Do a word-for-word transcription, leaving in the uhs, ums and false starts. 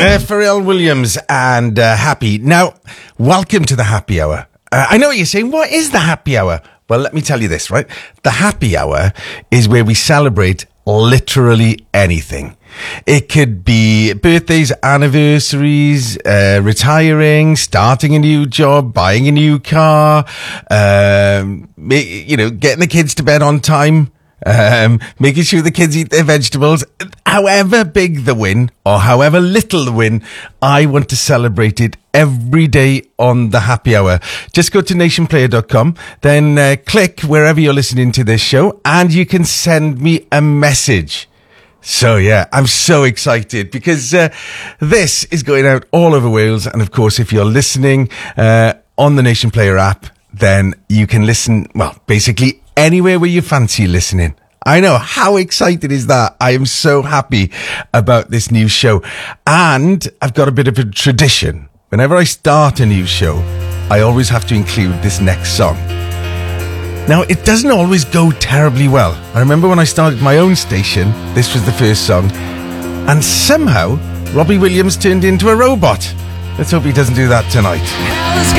Uh, Pharrell Williams and uh, Happy. Now, welcome to the Happy Hour. Uh, I know what you're saying. What is the Happy Hour? Well, let me tell you this, right? The Happy Hour is where we celebrate literally anything. It could be birthdays, anniversaries, uh, retiring, starting a new job, buying a new car, um, you know, getting the kids to bed on time. Um, making sure the kids eat their vegetables. However big the win or however little the win, I want to celebrate it every day on the Happy Hour. Just go to nation player dot com, then uh, click wherever you're listening to this show, and you can send me a message. So yeah, I'm so excited because uh, this is going out all over Wales. And of course, if you're listening uh, on the Nation Player app, then you can listen, well, basically anywhere where you fancy listening. I know, how excited is that? I am so happy about this new show. And I've got a bit of a tradition. Whenever I start a new show, I always have to include this next song. Now, it doesn't always go terribly well. I remember when I started my own station, this was the first song. And somehow, Robbie Williams turned into a robot. Let's hope he doesn't do that tonight.